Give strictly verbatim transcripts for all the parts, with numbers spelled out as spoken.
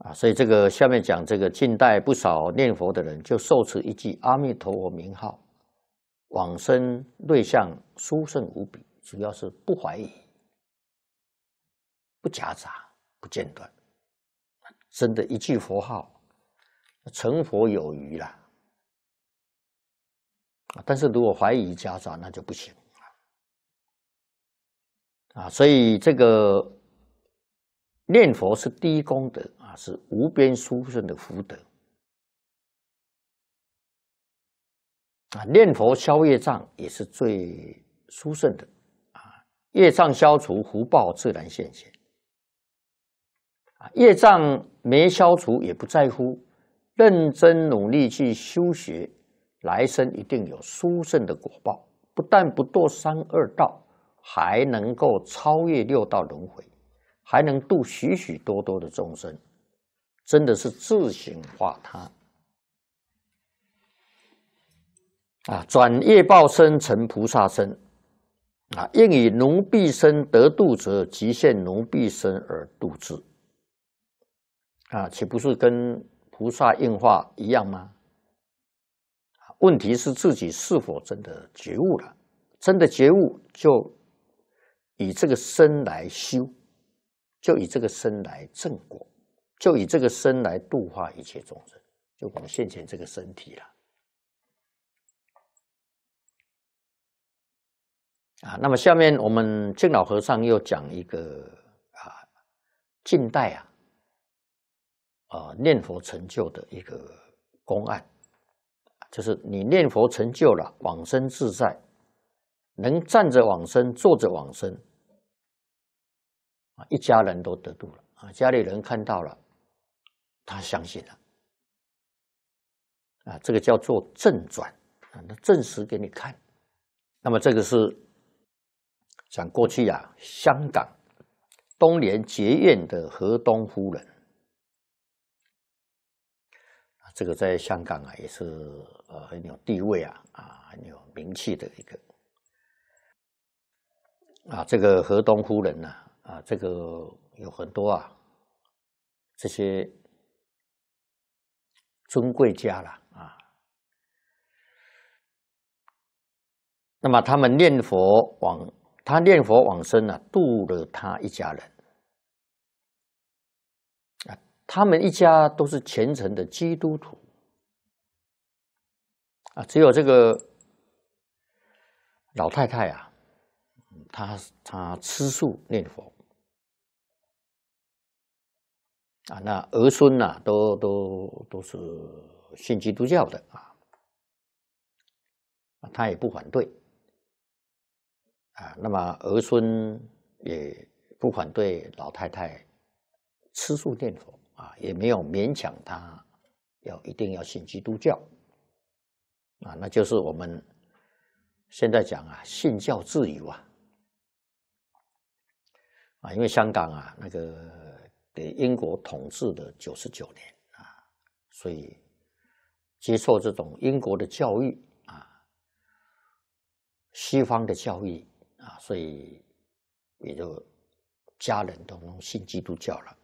啊，所以这个下面讲这个近代不少念佛的人就受持一句阿弥陀佛名号，往生瑞相殊胜无比，主要是不怀疑、不夹杂、不间断，真的一句佛号成佛有余啦。但是如果怀疑夹杂，那就不行啊。所以这个念佛是第一功德啊，是无边殊胜的福德啊。念佛消业障也是最殊胜的啊，业障消除，福报自然现前啊。业障没消除也不在乎，认真努力去修学，来生一定有殊胜的果报，不但不堕三恶道，还能够超越六道轮回，还能度许许多多的众生，真的是自行化他啊！转业报身成菩萨身啊，应以奴婢身得度者，即现奴婢身而度之啊，岂不是跟菩萨应化一样吗？问题是自己是否真的觉悟了？真的觉悟，就以这个身来修，就以这个身来正果，就以这个身来度化一切众生，就我们现前这个身体了。啊，那么下面我们净老和尚又讲一个啊，近代啊，啊念佛成就的一个公案。就是你念佛成就了，往生自在，能站着往生，坐着往生，啊，一家人都得度了啊，家里人看到了，他相信了，啊，这个叫做正转啊，那证实给你看。那么这个是讲过去啊，香港东莲结院的河东夫人。这个在香港啊，也是呃很有地位啊，啊很有名气的一个啊。这个河东夫人呢，啊，啊，这个有很多啊，这些尊贵家啦啊。那么他们念佛往，他念佛往生啊，度了他一家人啊。他们一家都是虔诚的基督徒啊，只有这个老太太啊，她她吃素念佛啊，那儿孙呐、啊，都都都是信基督教的啊，她也不反对啊。那么儿孙也不反对老太太吃素念佛啊，也没有勉强她要一定要信基督教。啊，那就是我们现在讲啊，信教自由啊，啊，因为香港啊，那个给英国统治了九十九年啊，所以接受这种英国的教育啊，西方的教育啊，所以也就家人都能信基督教了。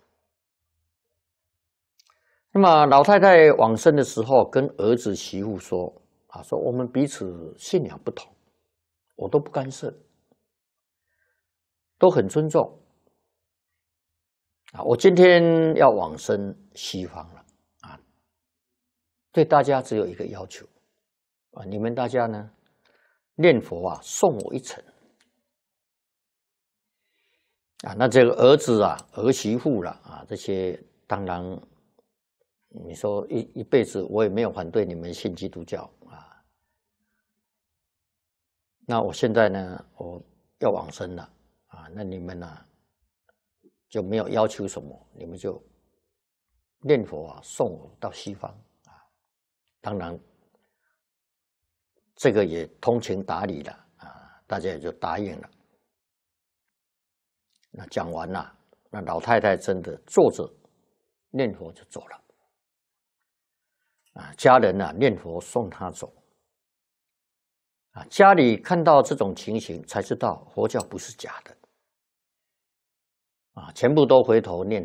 那么老太太往生的时候，跟儿子媳妇说。啊，说我们彼此信仰不同，我都不干涉，都很尊重。啊，我今天要往生西方了啊，对大家只有一个要求啊，你们大家呢念佛啊，送我一程啊。那这个儿子啊、儿媳妇了啊，这些当然，你说一一辈子我也没有反对你们信基督教。那我现在呢，我要往生了啊，那你们呢、啊、就没有要求什么，你们就念佛啊，送我到西方啊。当然，这个也通情达理了啊，大家也就答应了。那讲完了，那老太太真的坐着念佛就走了啊，家人啊念佛送她走。啊，家里看到这种情形，才知道佛教不是假的，啊，全部都回头念